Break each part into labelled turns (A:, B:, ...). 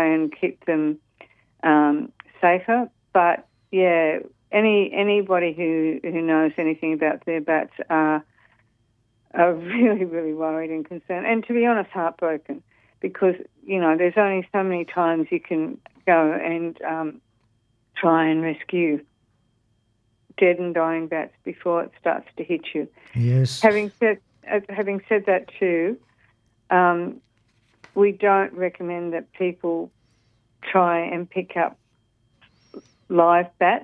A: and keep them safer. But yeah, anybody who knows anything about their bats are really, really worried and concerned, and to be honest, heartbroken, because there's only so many times you can go and try and rescue dead and dying bats before it starts to hit you.
B: Yes.
A: Having said that too, we don't recommend that people try and pick up live bats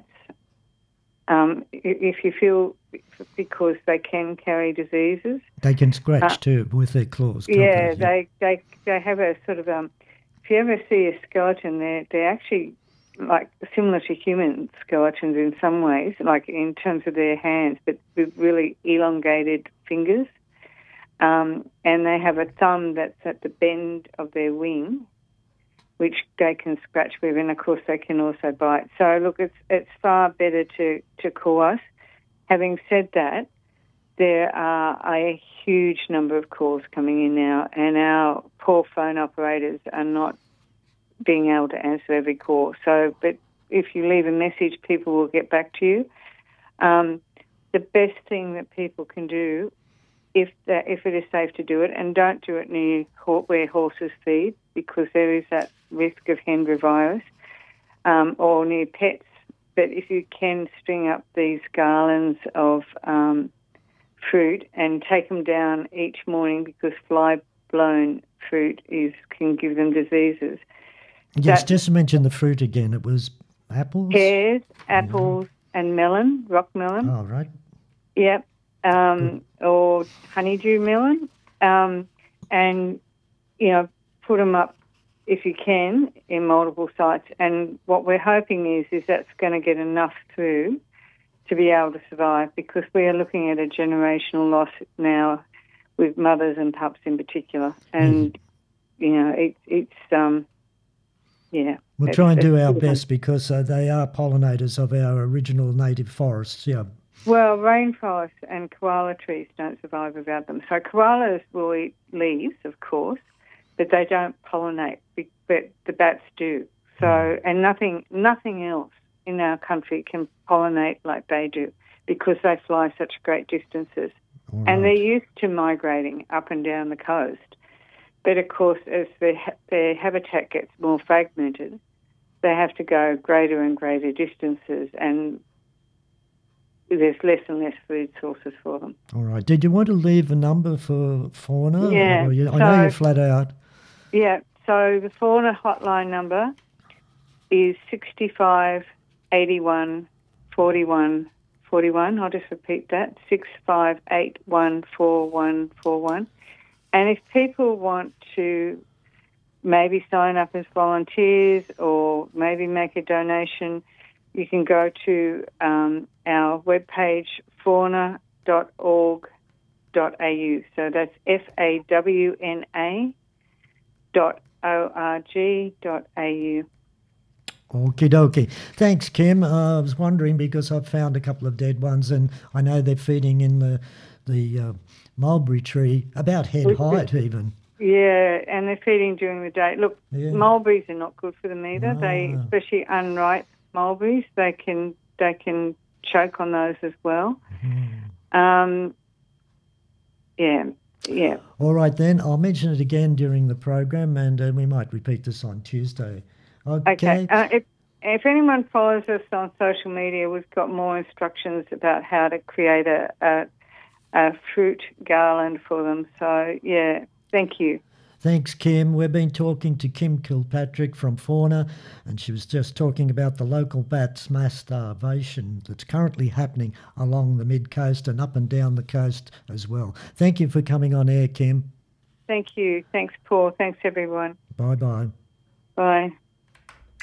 A: if you feel, because they can carry diseases.
B: They can scratch too with their claws.
A: Yeah, they have a sort of if you ever see a skeleton, they're actually like similar to human skeletons in some ways, like in terms of their hands, but with really elongated fingers. And they have a thumb that's at the bend of their wing, which they can scratch with, and of course they can also bite. So look, it's far better to call us. Having said that, there are a huge number of calls coming in now, and our poor phone operators are not being able to answer every call. So, but if you leave a message, people will get back to you. The best thing that people can do, if it is safe to do it, and don't do it near where horses feed, because there is that risk of Hendra virus, or near pets. But if you can string up these garlands of fruit and take them down each morning, because fly-blown fruit can give them diseases.
B: Yes, just mention the fruit again. It was apples?
A: Pears, apples, and melon, rock melon.
B: Oh, right.
A: Yep. Or honeydew melon. And, put them up, if you can, in multiple sites. And what we're hoping is that's going to get enough through to be able to survive, because we are looking at a generational loss now with mothers and pups in particular. And, yeah.
B: We'll try and do our best, because they are pollinators of our original native forests, yeah.
A: Well, rainforests and koala trees don't survive without them. So koalas will eat leaves, of course, but they don't pollinate, but the bats do. So, and nothing else in our country can pollinate like they do, because they fly such great distances.
B: Right.
A: And they're used to migrating up and down the coast. But, of course, as their habitat gets more fragmented, they have to go greater and greater distances, and there's less and less food sources for them.
B: All right. Did you want to leave a number for fauna?
A: Yeah.
B: I know you're flat out.
A: Yeah. So the fauna hotline number is 65 81 41 41. I'll just repeat that, 6581 4141. And if people want to maybe sign up as volunteers or maybe make a donation, you can go to our webpage, fauna.org.au. So that's FAWNA.org.au.
B: Okie dokie. Thanks, Kim. I was wondering, because I've found a couple of dead ones, and I know they're feeding in the mulberry tree, about head height even.
A: Yeah, and they're feeding during the day. Look, mulberries are not good for them either. They, especially unripe mulberries, they can choke on those as well. Yeah.
B: All right then, I'll mention it again during the program, and we might repeat this on Tuesday. Okay.
A: If anyone follows us on social media, we've got more instructions about how to create a fruit garland for them. So, yeah, thank you.
B: Thanks, Kim. We've been talking to Kim Kilpatrick from Fauna, and she was just talking about the local bats mass starvation that's currently happening along the mid-coast and up and down the coast as well. Thank you for coming on air, Kim.
A: Thank you. Thanks, Paul. Thanks, everyone.
B: Bye-bye.
A: Bye.